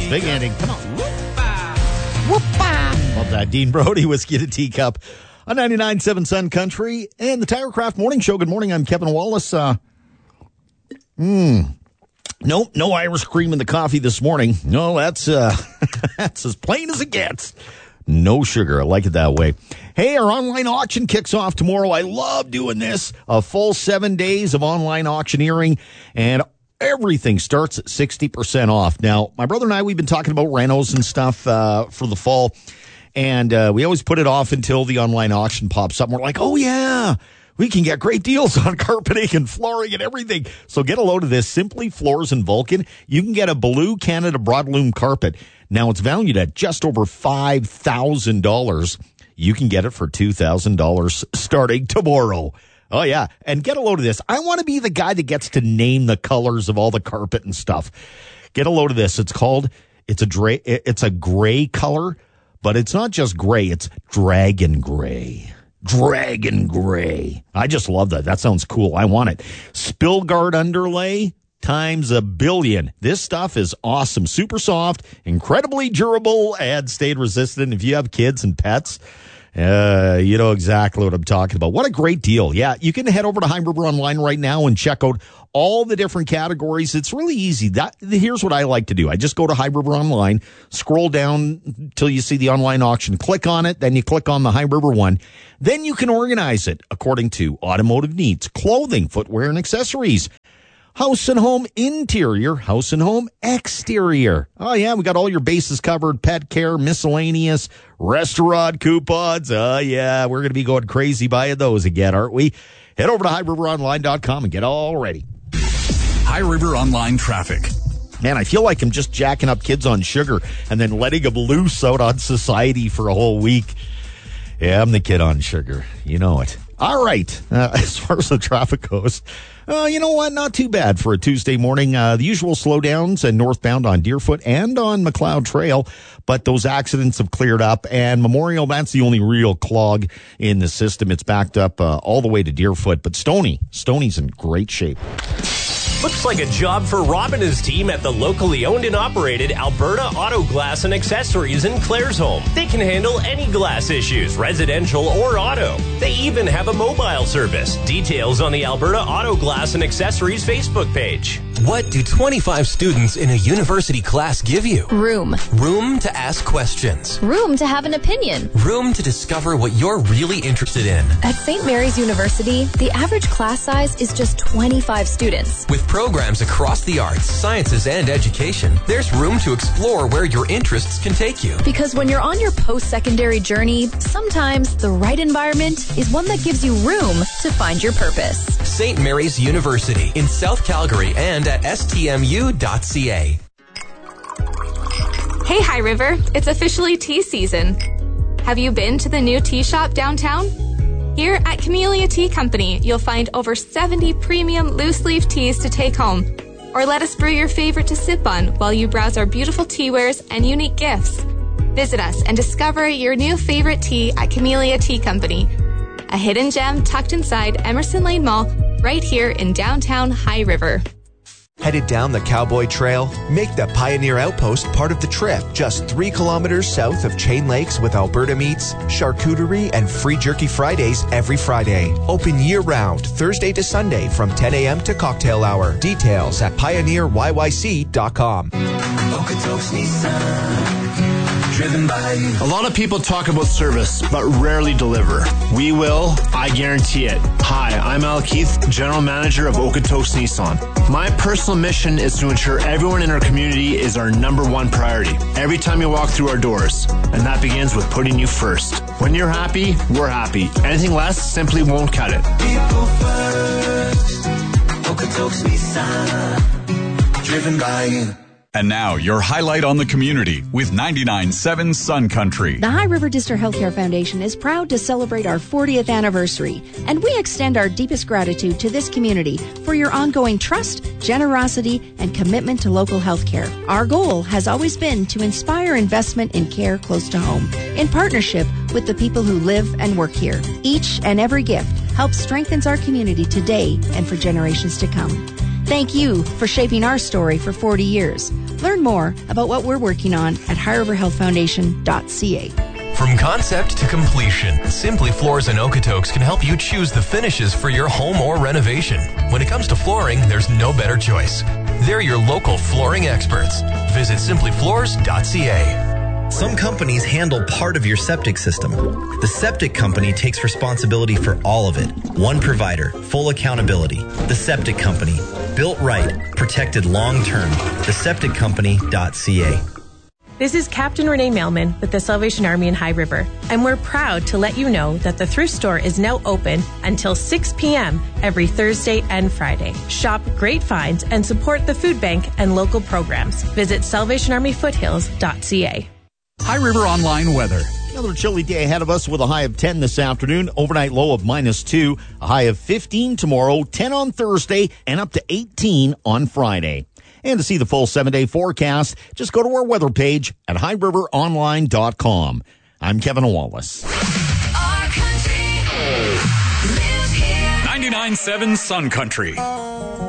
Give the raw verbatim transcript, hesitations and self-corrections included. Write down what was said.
Big ending. Come on. Whoop-a. Love that. Dean Brody, Whiskey to Teacup on ninety-nine point seven Sun Country and the TireCraft Morning Show. Good morning. I'm Kevin Wallace. Uh, mm, no, no Irish cream in the coffee this morning. No, that's, uh, that's as plain as it gets. No sugar. I like it that way. Hey, our online auction kicks off tomorrow. I love doing this. A full seven days of online auctioneering, and everything starts at sixty percent off. Now, my brother and I, we've been talking about renos and stuff uh, for the fall, and uh, we always put it off until the online auction pops up. And we're like, oh, yeah, we can get great deals on carpeting and flooring and everything. So get a load of this. Simply Floors and Vulcan. You can get a Blue Canada broadloom carpet. Now, it's valued at just over five thousand dollars. You can get it for two thousand dollars starting tomorrow. Oh, yeah. And get a load of this. I want to be the guy that gets to name the colors of all the carpet and stuff. Get a load of this. It's called, it's a gray, it's a gray color, but it's not just gray. It's dragon gray. Dragon gray. I just love that. That sounds cool. I want it. Spillguard underlay times a billion. This stuff is awesome. Super soft, incredibly durable, and stain resistant. If you have kids and pets, Uh, you know exactly what I'm talking about. What a great deal. Yeah, you can head over to High River Online right now and check out all the different categories. It's really easy. That here's what I like to do. I just go to High River Online, scroll down till you see the online auction, click on it, then you click on the High River one. Then you can organize it according to automotive needs, clothing, footwear, and accessories. House and home interior, house and home exterior. Oh, yeah, we got all your bases covered, pet care, miscellaneous, restaurant coupons. Oh, yeah, we're going to be going crazy buying those again, aren't we? Head over to high river online dot com and get all ready. High River Online traffic. Man, I feel like I'm just jacking up kids on sugar and then letting them loose out on society for a whole week. Yeah, I'm the kid on sugar. You know it. All right. Uh, as far as the traffic goes, uh, you know what? Not too bad for a Tuesday morning. Uh, the usual slowdowns and northbound on Deerfoot and on McLeod Trail, but those accidents have cleared up. And Memorial, that's the only real clog in the system. It's backed up uh, all the way to Deerfoot. But Stoney, Stoney's in great shape. Looks like a job for Rob and his team at the locally owned and operated Alberta Auto Glass and Accessories in Claresholm. They can handle any glass issues, residential or auto. They even have a mobile service. Details on the Alberta Auto Glass and Accessories Facebook page. What do twenty-five students in a university class give you? Room. Room to ask questions. Room to have an opinion. Room to discover what you're really interested in. At Saint Mary's University, the average class size is just twenty-five students. With programs across the arts, sciences, and education, there's room to explore where your interests can take you. Because when you're on your post-secondary journey, sometimes the right environment is one that gives you room to find your purpose. Saint Mary's University in South Calgary and at s t m u dot c a. Hey, High River, it's officially tea season. Have you been to the new tea shop downtown? Here at Camellia Tea Company, you'll find over seventy premium loose-leaf teas to take home. Or let us brew your favorite to sip on while you browse our beautiful tea wares and unique gifts. Visit us and discover your new favorite tea at Camellia Tea Company, a hidden gem tucked inside Emerson Lane Mall, right here in downtown High River. Headed down the Cowboy Trail? Make the Pioneer Outpost part of the trip. Just three kilometers south of Chain Lakes with Alberta meats, charcuterie, and free jerky Fridays every Friday. Open year-round, Thursday to Sunday from ten a.m. to cocktail hour. Details at pioneer y y c dot com. A lot of people talk about service, but rarely deliver. We will, I guarantee it. Hi, I'm Al Keith, General Manager of Okotoks Nissan. My personal mission is to ensure everyone in our community is our number one priority every time you walk through our doors, and that begins with putting you first. When you're happy, we're happy. Anything less simply won't cut it. People first, Okotoks Nissan, driven by you. And now, your highlight on the community with ninety-nine point seven Sun Country. The High River District Healthcare Foundation is proud to celebrate our fortieth anniversary, and we extend our deepest gratitude to this community for your ongoing trust, generosity, and commitment to local healthcare. Our goal has always been to inspire investment in care close to home, in partnership with the people who live and work here. Each and every gift helps strengthen our community today and for generations to come. Thank you for shaping our story for forty years. Learn more about what we're working on at high river health foundation dot c a. From concept to completion, Simply Floors and Okotoks can help you choose the finishes for your home or renovation. When it comes to flooring, there's no better choice. They're your local flooring experts. Visit simply floors dot c a. Some companies handle part of your septic system. The septic company takes responsibility for all of it. One provider, full accountability. The Septic Company. Built right, protected long term. the septic company dot c a. This is Captain Renee Mailman with the Salvation Army in High River, and we're proud to let you know that the thrift store is now open until six p.m. every Thursday and Friday. Shop great finds and support the food bank and local programs. Visit salvation army foothills dot c a. High River Online weather. Another chilly day ahead of us with a high of ten this afternoon, overnight low of minus two, a high of fifteen tomorrow, ten on Thursday, and up to eighteen on Friday. And to see the full seven-day forecast, just go to our weather page at high river online dot com. I'm Kevin Wallace. Our country lives here. ninety-nine point seven Sun Country.